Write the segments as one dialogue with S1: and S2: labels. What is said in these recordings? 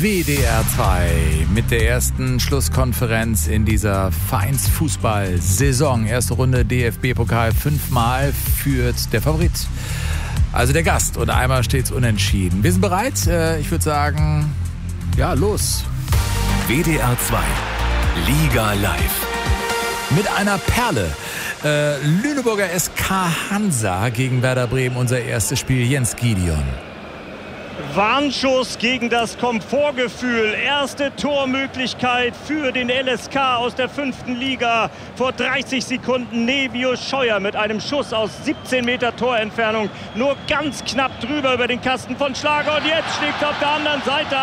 S1: WDR 2 mit der ersten Schlusskonferenz in dieser Vereinsfußball-Saison. Erste Runde DFB-Pokal, 5-mal führt der Favorit, also der Gast, und einmal steht's unentschieden. Wir sind bereit, ich würde sagen, ja, los.
S2: WDR 2 Liga live.
S1: Mit einer Perle. Lüneburger SK Hansa gegen Werder Bremen, unser erstes Spiel. Jens Gideon.
S3: Warnschuss gegen das Komfortgefühl. Erste Tormöglichkeit für den LSK aus der 5. Liga. Vor 30 Sekunden Nevio Scheuer mit einem Schuss aus 17 Meter Torentfernung. Nur ganz knapp drüber über den Kasten von Schlager. Und jetzt schlägt auf der anderen Seite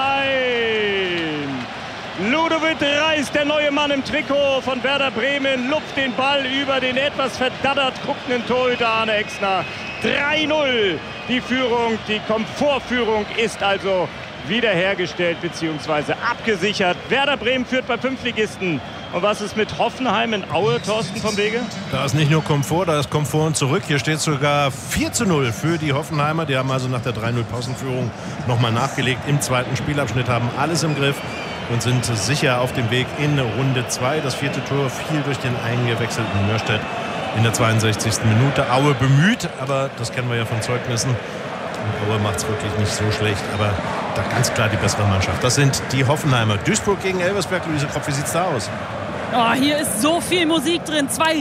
S3: ein. Ludovic Reis, der neue Mann im Trikot von Werder Bremen, lupft den Ball über den etwas verdattert guckenden Torhüter Arne Exner. 3-0 die Führung, die Komfortführung ist also wiederhergestellt bzw. abgesichert. Werder Bremen führt bei Fünftligisten. Und was ist mit Hoffenheim in Aue, Thorsten vom Wege?
S4: Da ist nicht nur Komfort, da ist Komfort und zurück. Hier steht sogar 4-0 für die Hoffenheimer. Die haben also nach der 3-0 Pausenführung nochmal nachgelegt im zweiten Spielabschnitt, haben alles im Griff und sind sicher auf dem Weg in Runde 2. Das 4. Tor fiel durch den eingewechselten Mörstedt in der 62. Minute. Aue bemüht, aber das kennen wir ja von Zeugnissen. Und Aue macht es wirklich nicht so schlecht, aber da ganz klar die bessere Mannschaft. Das sind die Hoffenheimer. Duisburg gegen Elversberg. Luise Kropf, wie sieht's da aus?
S5: Oh, hier ist so viel Musik drin. 2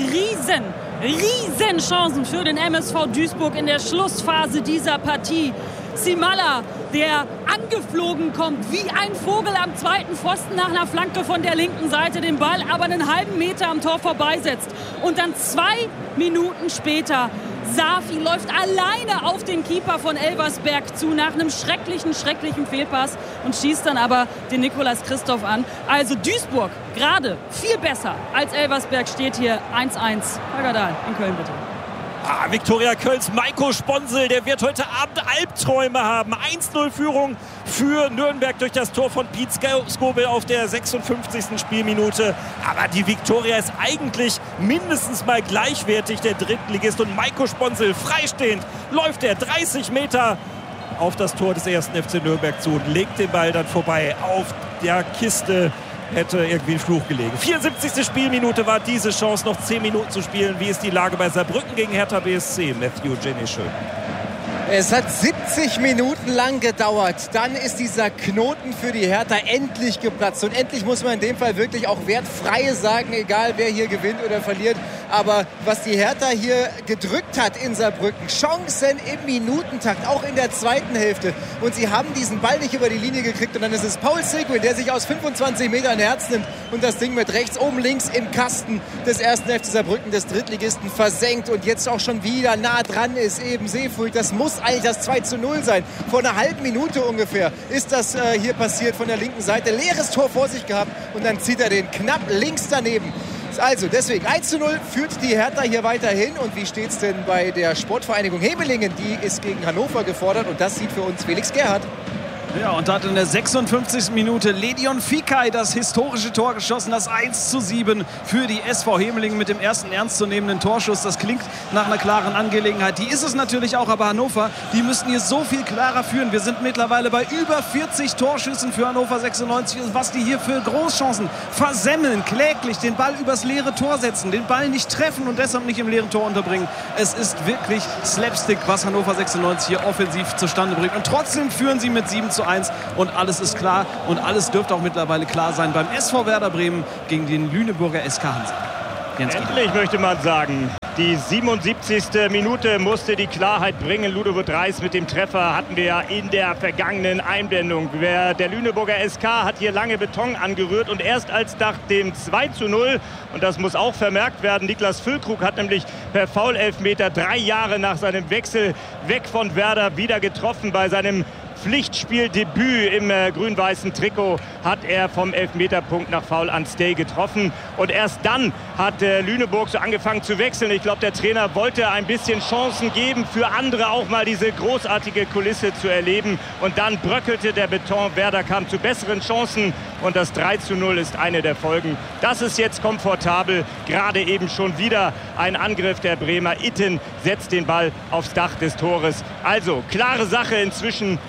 S5: riesen Chancen für den MSV Duisburg in der Schlussphase dieser Partie. Simala, der angeflogen kommt wie ein Vogel am zweiten Pfosten nach einer Flanke von der linken Seite, den Ball aber einen halben Meter am Tor vorbeisetzt. Und dann 2 Minuten später, Safi läuft alleine auf den Keeper von Elversberg zu nach einem schrecklichen Fehlpass und schießt dann aber den Nicolas Christoph an. Also Duisburg gerade viel besser als Elversberg, steht hier 1-1. Holger Dahl in Köln bitte.
S3: Viktoria Kölns Maiko Sponsel, der wird heute Abend Albträume haben. 1-0 Führung für Nürnberg durch das Tor von Piet Skobel auf der 56. Spielminute. Aber die Viktoria ist eigentlich mindestens mal gleichwertig der Drittligist. Und Maiko Sponsel, freistehend, läuft er 30 Meter auf das Tor des 1. FC Nürnberg zu und legt den Ball dann vorbei auf der Kiste. Hätte irgendwie ein Fluch gelegen. 74. Spielminute war diese Chance, noch 10 Minuten zu spielen. Wie ist die Lage bei Saarbrücken gegen Hertha BSC? Matthew Jenny-Schön.
S6: Es hat 70 Minuten lang gedauert. Dann ist dieser Knoten für die Hertha endlich geplatzt. Und endlich muss man in dem Fall wirklich auch wertfrei sagen, egal wer hier gewinnt oder verliert. Aber was die Hertha hier gedrückt hat in Saarbrücken, Chancen im Minutentakt, auch in der zweiten Hälfte. Und sie haben diesen Ball nicht über die Linie gekriegt. Und dann ist es Paul Seguin, der sich aus 25 Metern Herz nimmt und das Ding mit rechts oben links im Kasten des 1. FC Saarbrücken, des Drittligisten, versenkt. Und jetzt auch schon wieder nah dran ist eben Seefuig. Das muss eigentlich das 2-0 sein. Vor einer halben Minute ungefähr ist das hier passiert von der linken Seite. Leeres Tor vor sich gehabt und dann zieht er den knapp links daneben. Also deswegen 1-0 führt die Hertha hier weiterhin. Und wie steht es denn bei der Sportvereinigung Hemelingen? Die ist gegen Hannover gefordert und das sieht für uns Felix Gerhardt.
S7: Ja, und hat in der 56. Minute Ledion Fikai das historische Tor geschossen, das 1:7 für die SV Hemelingen mit dem ersten ernstzunehmenden Torschuss. Das klingt nach einer klaren Angelegenheit. Die ist es natürlich auch, aber Hannover, die müssten hier so viel klarer führen. Wir sind mittlerweile bei über 40 Torschüssen für Hannover 96 und was die hier für Großchancen versemmeln, kläglich den Ball übers leere Tor setzen, den Ball nicht treffen und deshalb nicht im leeren Tor unterbringen. Es ist wirklich Slapstick, was Hannover 96 hier offensiv zustande bringt. Und trotzdem führen sie mit 7:1 und alles ist klar und alles dürfte auch mittlerweile klar sein beim SV Werder Bremen gegen den Lüneburger SK Hansa.
S3: Endlich möchte man sagen. Die 77. Minute musste die Klarheit bringen. Ludovic Reis mit dem Treffer hatten wir ja in der vergangenen Einblendung. Der Lüneburger SK hat hier lange Beton angerührt und erst als nach dem 2:0, und das muss auch vermerkt werden, Niklas Füllkrug hat nämlich per Foul-Elfmeter 3 Jahre nach seinem Wechsel weg von Werder wieder getroffen. Bei seinem Pflichtspieldebüt im grün-weißen Trikot hat er vom Elfmeterpunkt nach Foul an Stay getroffen. Und erst dann hat Lüneburg so angefangen zu wechseln. Ich glaube, der Trainer wollte ein bisschen Chancen geben, für andere auch mal diese großartige Kulisse zu erleben. Und dann bröckelte der Beton. Werder kam zu besseren Chancen und das 3:0 ist eine der Folgen. Das ist jetzt komfortabel. Gerade eben schon wieder ein Angriff der Bremer. Itten setzt den Ball aufs Dach des Tores. Also klare Sache inzwischen.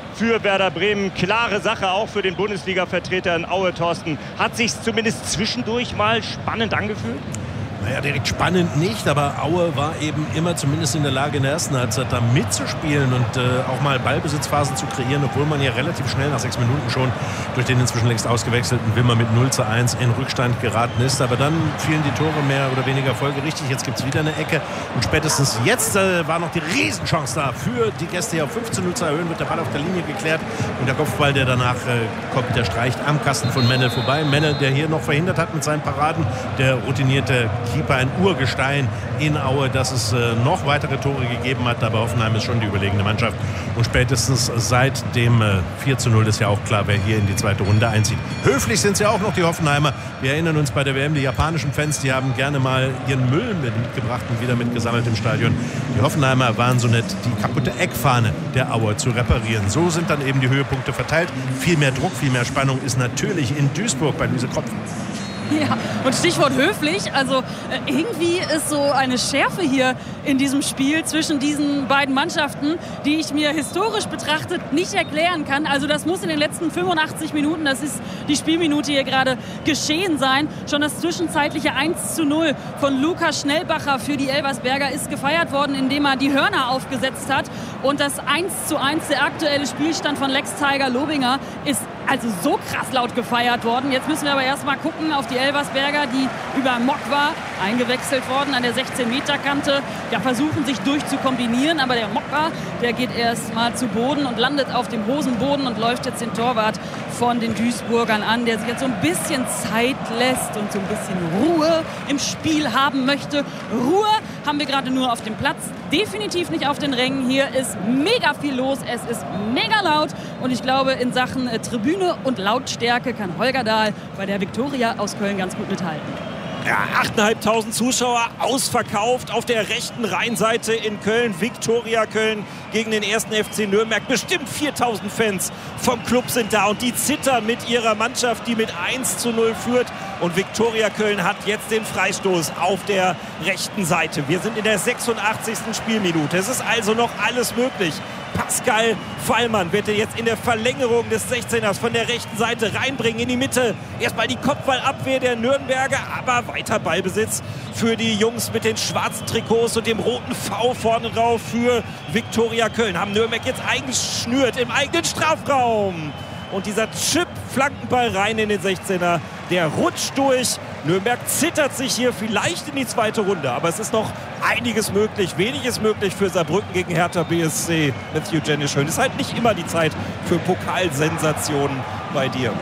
S3: für Werder Bremen. Klare Sache auch für den Bundesliga-Vertreter in Aue, Thorsten. Hat sich zumindest zwischendurch mal spannend angefühlt?
S4: Naja, direkt spannend nicht, aber Aue war eben immer zumindest in der Lage, in der ersten Halbzeit da mitzuspielen und auch mal Ballbesitzphasen zu kreieren, obwohl man ja relativ schnell nach 6 Minuten schon durch den inzwischen längst ausgewechselten Wimmer mit 0:1 in Rückstand geraten ist. Aber dann fielen die Tore mehr oder weniger folgerichtig. Jetzt gibt es wieder eine Ecke und spätestens jetzt war noch die Riesenchance da für die Gäste hier auf 5:0 zu erhöhen. Wird der Ball auf der Linie geklärt und der Kopfball, der danach kommt, der streicht am Kasten von Mennel vorbei. Mennel, der hier noch verhindert hat mit seinen Paraden, der routinierte Keeper, ein Urgestein in Aue, dass es noch weitere Tore gegeben hat. Aber Hoffenheim ist schon die überlegene Mannschaft. Und spätestens seit dem 4:0 ist ja auch klar, wer hier in die zweite Runde einzieht. Höflich sind sie auch noch, die Hoffenheimer. Wir erinnern uns bei der WM, die japanischen Fans, die haben gerne mal ihren Müll mitgebracht und wieder mitgesammelt im Stadion. Die Hoffenheimer waren so nett, die kaputte Eckfahne der Auer zu reparieren. So sind dann eben die Höhepunkte verteilt. Viel mehr Druck, viel mehr Spannung ist natürlich in Duisburg bei Luise Kropf.
S5: Ja, und Stichwort höflich, also irgendwie ist so eine Schärfe hier in diesem Spiel zwischen diesen beiden Mannschaften, die ich mir historisch betrachtet nicht erklären kann. Also das muss in den letzten 85 Minuten, das ist die Spielminute hier gerade, geschehen sein. Schon das zwischenzeitliche 1:0 von Lukas Schnellbacher für die Elversberger ist gefeiert worden, indem er die Hörner aufgesetzt hat. Und das 1:1, der aktuelle Spielstand von Lex Tiger Lobinger, ist also so krass laut gefeiert worden. Jetzt müssen wir aber erstmal gucken auf die Elversberger, die über Mokwa eingewechselt worden an der 16-Meter-Kante. Ja, versuchen sich durchzukombinieren, aber der Mokwa, der geht erst mal zu Boden und landet auf dem Hosenboden und läuft jetzt den Torwart von den Duisburgern an, der sich jetzt so ein bisschen Zeit lässt und so ein bisschen Ruhe im Spiel haben möchte. Ruhe haben wir gerade nur auf dem Platz, definitiv nicht auf den Rängen. Hier ist mega viel los, es ist mega laut und ich glaube, in Sachen Tribüne und Lautstärke kann Holger Dahl bei der Viktoria aus Köln ganz gut mithalten.
S8: Ja, 8.500 Zuschauer ausverkauft auf der rechten Rheinseite in Köln. Viktoria Köln gegen den 1. FC Nürnberg. Bestimmt 4.000 Fans vom Club sind da und die zittern mit ihrer Mannschaft, die mit 1:0 führt. Und Viktoria Köln hat jetzt den Freistoß auf der rechten Seite. Wir sind in der 86. Spielminute. Es ist also noch alles möglich. Pascal Fallmann wird jetzt in der Verlängerung des 16ers von der rechten Seite reinbringen in die Mitte. Erstmal die Kopfballabwehr der Nürnberger, aber weiter Ballbesitz für die Jungs mit den schwarzen Trikots und dem roten V vorne drauf für Viktoria Köln. Haben Nürnberg jetzt eingeschnürt im eigenen Strafraum. Und dieser Chip-Flankenball rein in den 16er, der rutscht durch. Nürnberg zittert sich hier vielleicht in die zweite Runde. Aber es ist noch einiges möglich. Wenig ist möglich für Saarbrücken gegen Hertha BSC. Matthew Jenny-Schön. Ist halt nicht immer die Zeit für Pokalsensationen bei dir.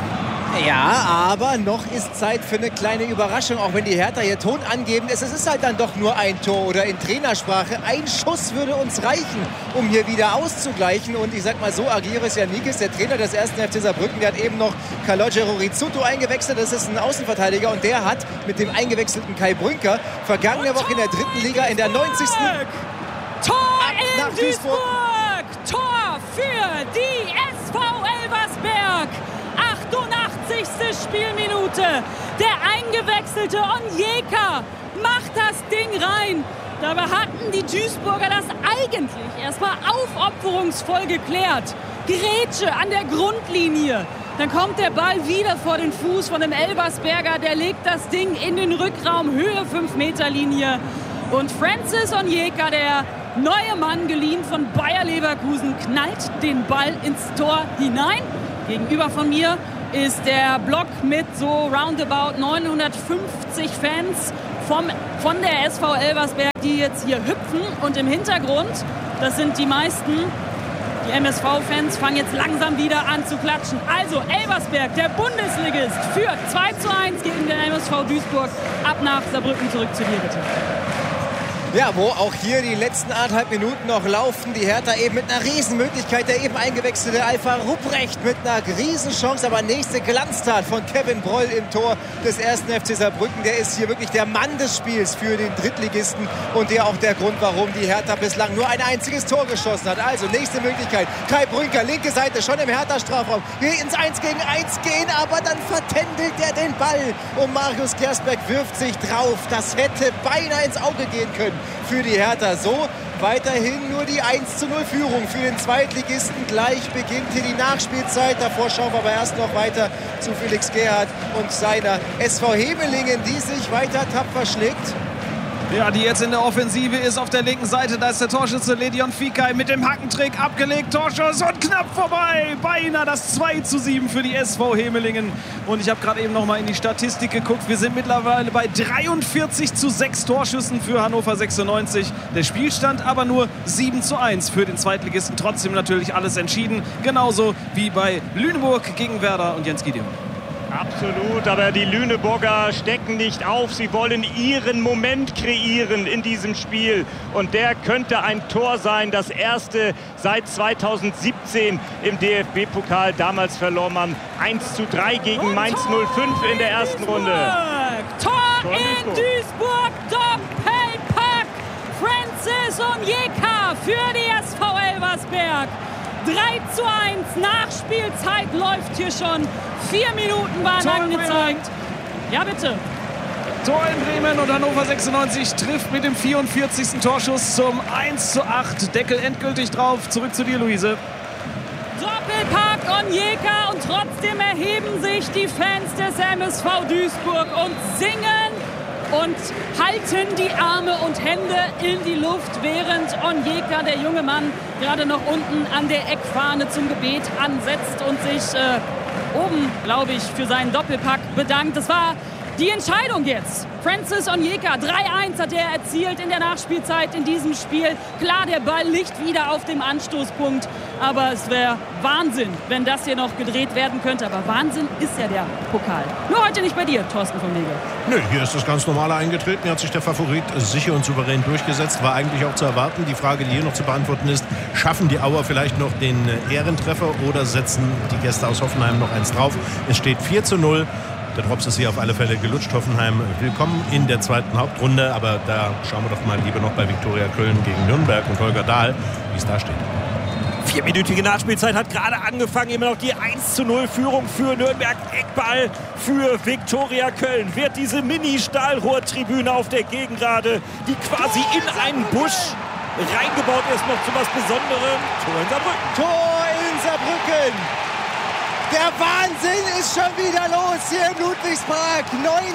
S6: Ja, aber noch ist Zeit für eine kleine Überraschung, auch wenn die Hertha hier Ton angeben. Es ist halt dann doch nur ein Tor oder in Trainersprache. Ein Schuss würde uns reichen, um hier wieder auszugleichen. Und ich sag mal so, Agiris Janikis, der Trainer des 1. FC Saarbrücken, der hat eben noch Calogero Rizzuto eingewechselt. Das ist ein Außenverteidiger und der hat mit dem eingewechselten Kai Brünker vergangene Woche in der 3. Liga in der 90.
S5: Tor in Duisburg! Tor für die SV Elversberg! 88. Spielminute. Der eingewechselte Onyeka macht das Ding rein. Dabei hatten die Duisburger das eigentlich erstmal aufopferungsvoll geklärt. Grätsche an der Grundlinie. Dann kommt der Ball wieder vor den Fuß von dem Elversberger. Der legt das Ding in den Rückraum, Höhe 5-Meter-Linie. Und Francis Onyeka, der neue Mann, geliehen von Bayer Leverkusen, knallt den Ball ins Tor hinein. Gegenüber von mir ist der Block mit so roundabout 950 Fans von der SV Elversberg, die jetzt hier hüpfen. Und im Hintergrund, das sind die meisten, die MSV-Fans fangen jetzt langsam wieder an zu klatschen. Also Elversberg, der Bundesligist, führt 2:1 gegen den MSV Duisburg. Ab nach Saarbrücken, zurück zu dir bitte.
S6: Ja, wo auch hier die letzten 1,5 Minuten noch laufen. Die Hertha eben mit einer Riesenmöglichkeit. Der eben eingewechselte Alpha Rupprecht mit einer Riesenchance. Aber nächste Glanztat von Kevin Broll im Tor des 1. FC Saarbrücken. Der ist hier wirklich der Mann des Spiels für den Drittligisten. Und der auch der Grund, warum die Hertha bislang nur ein einziges Tor geschossen hat. Also nächste Möglichkeit. Kai Brünker, linke Seite, schon im Hertha-Strafraum. Will ins 1 gegen 1 gehen, aber dann vertändelt er den Ball. Und Marius Gersbeck wirft sich drauf. Das hätte beinahe ins Auge gehen können für die Hertha. So weiterhin nur die 1:0-Führung für den Zweitligisten. Gleich beginnt hier die Nachspielzeit. Davor schauen wir aber erst noch weiter zu Felix Gerhardt und seiner SV Hemelingen, die sich weiter tapfer schlägt.
S7: Ja, die jetzt in der Offensive ist auf der linken Seite. Da ist der Torschütze Ledion Fikai mit dem Hackentrick abgelegt. Torschuss und knapp vorbei. Beinahe das 2:7 für die SV Hemelingen. Und ich habe gerade eben noch mal in die Statistik geguckt. Wir sind mittlerweile bei 43:6 Torschüssen für Hannover 96. Der Spielstand aber nur 7:1 für den Zweitligisten. Trotzdem natürlich alles entschieden. Genauso wie bei Lüneburg gegen Werder und Jens Gideon.
S3: Absolut, aber die Lüneburger stecken nicht auf. Sie wollen ihren Moment kreieren in diesem Spiel. Und der könnte ein Tor sein, das erste seit 2017 im DFB-Pokal. Damals verlor man 1:3 gegen Mainz 05 in der ersten Runde.
S5: Tor in Duisburg, Doppelpack. Francis Onyeka für die SV Elversberg. 3:1, Nachspielzeit läuft hier schon. 4 Minuten waren angezeigt. Ja, bitte.
S7: Tor in Bremen und Hannover 96 trifft mit dem 44. Torschuss zum 1:8. Deckel endgültig drauf. Zurück zu dir, Luise.
S5: Doppelpack Onyeka und trotzdem erheben sich die Fans des MSV Duisburg und singen und halten die Arme und Hände in die Luft, während Onyeka, der junge Mann, gerade noch unten an der Eckfahne zum Gebet ansetzt und sich oben, glaube ich, für seinen Doppelpack bedankt. Das war die Entscheidung jetzt. Francis Onyeka, 3:1 hat er erzielt in der Nachspielzeit in diesem Spiel. Klar, der Ball liegt wieder auf dem Anstoßpunkt, aber es wäre Wahnsinn, wenn das hier noch gedreht werden könnte. Aber Wahnsinn ist ja der Pokal. Nur heute nicht bei dir, Thorsten vom Wege.
S4: Nö, hier ist das ganz Normale eingetreten. Hier hat sich der Favorit sicher und souverän durchgesetzt. War eigentlich auch zu erwarten. Die Frage, die hier noch zu beantworten ist, schaffen die Auer vielleicht noch den Ehrentreffer oder setzen die Gäste aus Hoffenheim noch eins drauf? Es steht 4:0. Der Drops ist hier auf alle Fälle gelutscht. Hoffenheim willkommen in der zweiten Hauptrunde. Aber da schauen wir doch mal lieber noch bei Viktoria Köln gegen Nürnberg und Holger Dahl, wie es da steht.
S8: 4-minütige Nachspielzeit hat gerade angefangen. Immer noch die 1:0-Führung für Nürnberg. Eckball für Viktoria Köln. Wird diese Mini-Stahlrohrtribüne auf der Gegengrade, die quasi in einen Busch reingebaut ist, noch zu was Besonderem. Tor in Saarbrücken.
S6: Tor in Saarbrücken. Der Wahnsinn ist schon wieder los hier im Ludwigspark.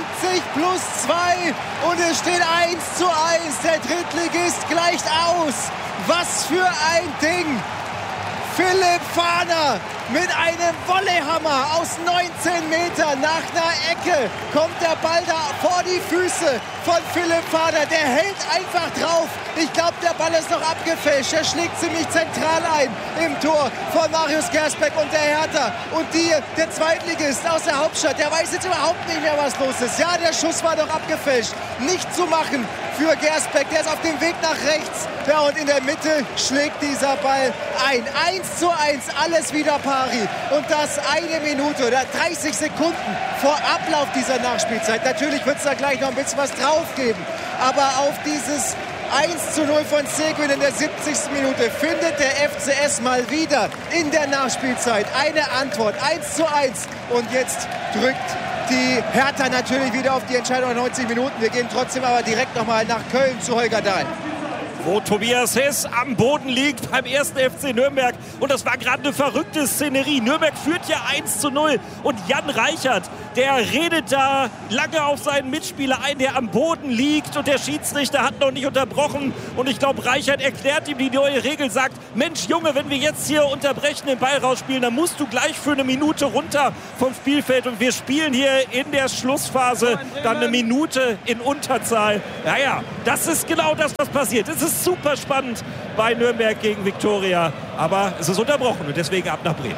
S6: 90+2 und es steht 1:1. Der Drittligist gleicht aus. Was für ein Ding. Philipp Fahner mit einem Volleyhammer aus 19 Metern nach einer Ecke kommt der Ball da vor die Füße von Philipp Fahner. Der hält einfach drauf. Ich glaube, der Ball ist noch abgefälscht. Er schlägt ziemlich zentral ein im Tor von Marius Gersbeck und der Hertha. Und der Zweitligist aus der Hauptstadt, der weiß jetzt überhaupt nicht mehr, was los ist. Ja, der Schuss war doch abgefälscht. Nicht zu machen für Gersbeck. Der ist auf dem Weg nach rechts. Ja, und in der Mitte schlägt dieser Ball ein. 1:1, alles wieder pari. Und das 1 Minute oder 30 Sekunden vor Ablauf dieser Nachspielzeit. Natürlich wird es da gleich noch ein bisschen was drauf geben. Aber auf dieses 1:0 von Seguin in der 70. Minute findet der FCS mal wieder in der Nachspielzeit eine Antwort. 1:1. Und jetzt drückt die Hertha natürlich wieder auf die Entscheidung nach 90 Minuten. Wir gehen trotzdem aber direkt nochmal nach Köln zu Holger Dahl.
S8: Wo Tobias Hess am Boden liegt beim ersten FC Nürnberg. Und das war gerade eine verrückte Szenerie. Nürnberg führt ja 1:0. Und Jan Reichert, der redet da lange auf seinen Mitspieler ein, der am Boden liegt. Und der Schiedsrichter hat noch nicht unterbrochen. Und ich glaube, Reichert erklärt ihm die neue Regel, sagt, Mensch Junge, wenn wir jetzt hier unterbrechen, den Ball rausspielen, dann musst du gleich für eine Minute runter vom Spielfeld. Und wir spielen hier in der Schlussphase dann eine Minute in Unterzahl. Naja, das ist genau das, was passiert. Es ist super spannend bei Nürnberg gegen Viktoria. Aber es ist unterbrochen und deswegen ab nach Bremen.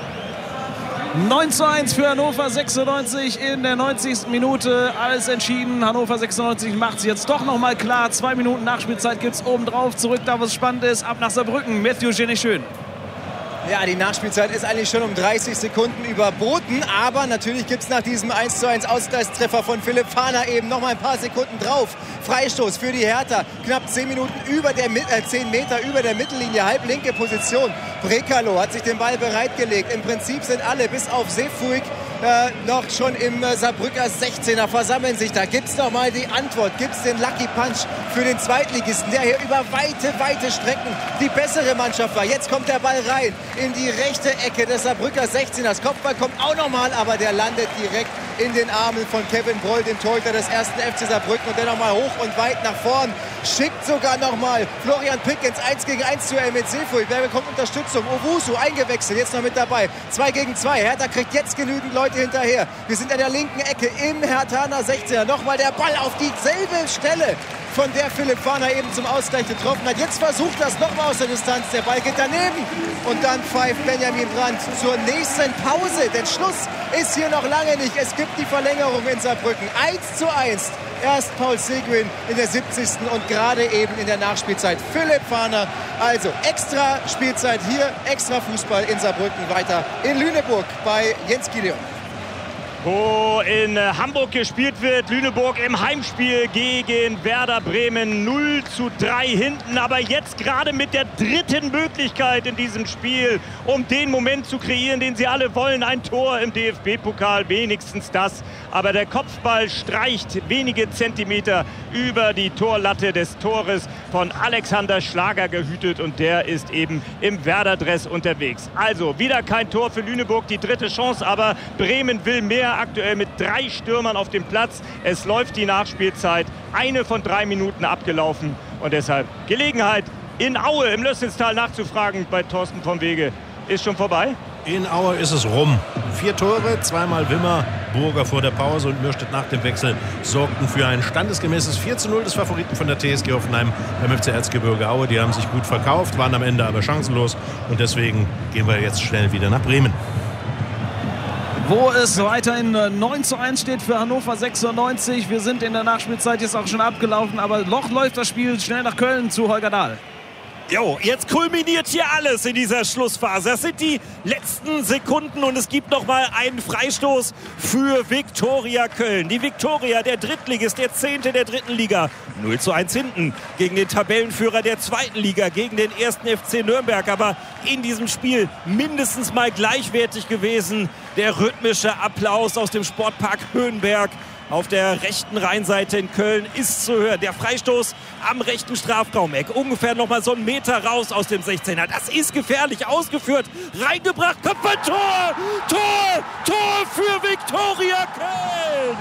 S7: 9:1 für Hannover 96 in der 90. Minute. Alles entschieden. Hannover 96 macht es jetzt doch noch mal klar. 2 Minuten Nachspielzeit gibt es obendrauf. Zurück da, wo es spannend ist. Ab nach Saarbrücken. Matthew Schön.
S6: Ja, die Nachspielzeit ist eigentlich schon um 30 Sekunden überboten. Aber natürlich gibt es nach diesem 1:1 Ausgleichstreffer von Philipp Fahner eben noch mal ein paar Sekunden drauf. Freistoß für die Hertha. Knapp 10 Meter über der Mittellinie, halblinke Position. Brekalo hat sich den Ball bereitgelegt. Im Prinzip sind alle bis auf Sefuig noch schon im Saarbrücker 16er versammeln sich da. Gibt es noch mal die Antwort? Gibt es den Lucky Punch für den Zweitligisten, der hier über weite Strecken die bessere Mannschaft war? Jetzt kommt der Ball rein in die rechte Ecke des Saarbrücker 16ers. Kopfball kommt auch noch mal, aber der landet direkt in den Armen von Kevin Broll, dem Torhüter des 1. FC Saarbrücken. Und der noch mal hoch und weit nach vorn. Schickt sogar noch mal Florian Pick ins 1-gegen-1 zu Emil Seefuig. Wer bekommt Unterstützung? Owusu eingewechselt, jetzt noch mit dabei. 2 gegen 2. Hertha kriegt jetzt genügend Leute hinterher. Wir sind an der linken Ecke im Herthaner 16er. Nochmal der Ball auf dieselbe Stelle, von der Philipp Fahner eben zum Ausgleich getroffen hat. Jetzt versucht das nochmal aus der Distanz. Der Ball geht daneben. Und dann pfeift Benjamin Brandt zur nächsten Pause. Denn Schluss ist hier noch lange nicht. Es gibt die Verlängerung in Saarbrücken. 1:1. Erst Paul Seguin in der 70. und gerade eben in der Nachspielzeit Philipp Fahner. Also extra Spielzeit hier, extra Fußball in Saarbrücken. Weiter in Lüneburg bei Jens Gideon.
S3: Wo in Hamburg gespielt wird. Lüneburg im Heimspiel gegen Werder Bremen 0:3 hinten. Aber jetzt gerade mit der dritten Möglichkeit in diesem Spiel, um den Moment zu kreieren, den sie alle wollen. Ein Tor im DFB-Pokal, wenigstens das. Aber der Kopfball streicht wenige Zentimeter über die Torlatte des Tores von Alexander Schlager gehütet. Und der ist eben im Werder-Dress unterwegs. Also wieder kein Tor für Lüneburg, die dritte Chance. Aber Bremen will mehr. Aktuell mit 3 Stürmern auf dem Platz. Es läuft die Nachspielzeit. Eine von 3 Minuten abgelaufen. Und deshalb Gelegenheit, in Aue im Lößnitztal nachzufragen bei Thorsten vom Wege. Ist schon vorbei?
S4: In Aue ist es rum. 4 Tore, 2-mal Wimmer, Burger vor der Pause und Mürstedt nach dem Wechsel sorgten für ein standesgemäßes 4:0 des Favoriten von der TSG Hoffenheim beim FC Erzgebirge Aue. Die haben sich gut verkauft, waren am Ende aber chancenlos. Und deswegen gehen wir jetzt schnell wieder nach Bremen.
S7: Wo es weiterhin 9:1 steht für Hannover 96. Wir sind in der Nachspielzeit jetzt auch schon abgelaufen, aber noch läuft das Spiel schnell nach Köln zu Holger Dahl.
S8: Jo, jetzt kulminiert hier alles in dieser Schlussphase. Das sind die letzten Sekunden und es gibt noch mal einen Freistoß für Viktoria Köln. Die Viktoria, der Drittligist, der 10. der 3. Liga. 0:1 hinten gegen den Tabellenführer der 2. Liga, gegen den 1. FC Nürnberg. Aber in diesem Spiel mindestens mal gleichwertig gewesen. Der rhythmische Applaus aus dem Sportpark Höhenberg auf der rechten Rheinseite in Köln ist zu hören. Der Freistoß am rechten Strafraumeck. Ungefähr noch mal so einen Meter raus aus dem 16er. Das ist gefährlich ausgeführt. Reingebracht. Kopfballtor! Tor für Viktoria Köln!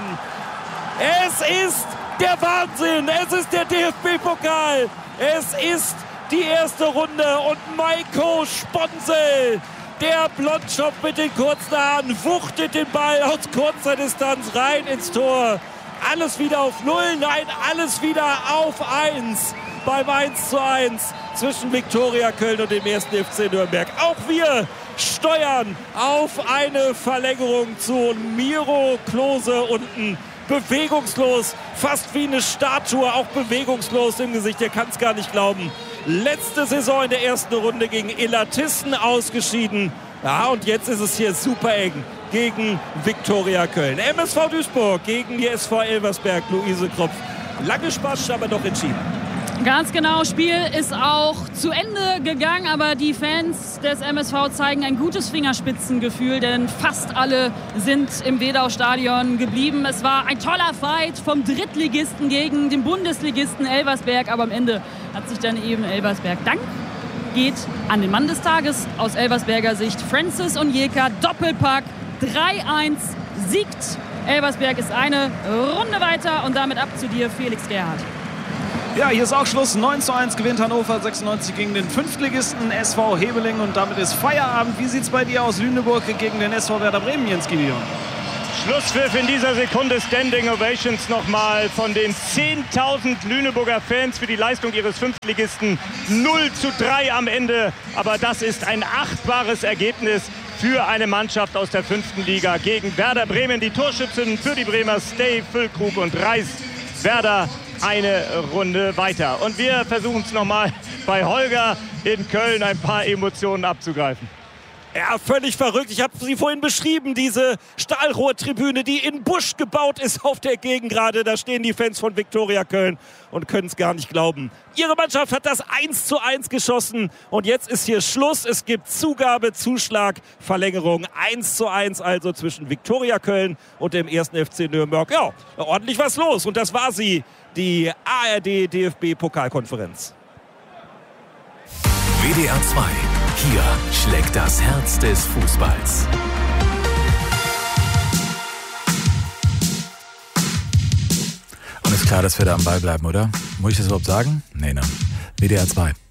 S8: Es ist der Wahnsinn. Es ist der DFB-Pokal. Es ist die erste Runde. Und Maiko Sponsel, der Blondschopf mit den kurzen Haaren, wuchtet den Ball aus kurzer Distanz rein ins Tor. Alles wieder auf 0, nein, alles wieder auf 1 beim 1:1 zwischen Viktoria Köln und dem 1. FC Nürnberg. Auch wir steuern auf eine Verlängerung zu Miro Klose unten. Bewegungslos, fast wie eine Statue, auch bewegungslos im Gesicht, der kann es gar nicht glauben. Letzte Saison in der ersten Runde gegen Illertissen ausgeschieden. Ja, und jetzt ist es hier super eng gegen Viktoria Köln. MSV Duisburg gegen die SV Elversberg, Luise Kropf. Lange Spaß, aber doch entschieden.
S5: Ganz genau, Spiel ist auch zu Ende gegangen, aber die Fans des MSV zeigen ein gutes Fingerspitzengefühl, denn fast alle sind im Wedau-Stadion geblieben. Es war ein toller Fight vom Drittligisten gegen den Bundesligisten Elversberg, aber am Ende hat sich dann eben Elversberg Dank geht an den Mann des Tages aus Elversberger Sicht. Francis Onyeka, Doppelpack, 3:1, siegt. Elversberg ist eine Runde weiter und damit ab zu dir, Felix Gerhardt.
S7: Ja, hier ist auch Schluss. 9:1 gewinnt Hannover 96 gegen den Fünftligisten SV Hebeling und damit ist Feierabend. Wie sieht es bei dir aus? Lüneburg gegen den SV Werder Bremen, Jens Gideon?
S3: Schlusspfiff in dieser Sekunde, Standing Ovations nochmal von den 10.000 Lüneburger Fans für die Leistung ihres Fünftligisten. 0:3 am Ende, aber das ist ein achtbares Ergebnis für eine Mannschaft aus der 5. Liga gegen Werder Bremen. Die Torschützen für die Bremer Stay, Füllkrug und Reis. Werder eine Runde weiter. Und wir versuchen es nochmal bei Holger in Köln ein paar Emotionen abzugreifen.
S8: Ja, völlig verrückt. Ich habe sie vorhin beschrieben, diese Stahlrohrtribüne, die in Busch gebaut ist auf der Gegengrade. Da stehen die Fans von Viktoria Köln und können es gar nicht glauben. Ihre Mannschaft hat das 1:1 geschossen und jetzt ist hier Schluss. Es gibt Zugabe, Zuschlag, Verlängerung. 1:1 also zwischen Viktoria Köln und dem 1. FC Nürnberg. Ja, ordentlich was los und das war sie, die ARD-DFB-Pokalkonferenz.
S2: WDR 2. Hier schlägt das Herz des Fußballs.
S1: Und ist klar, dass wir da am Ball bleiben, oder? Muss ich das überhaupt sagen? Nee, ne. WDR 2.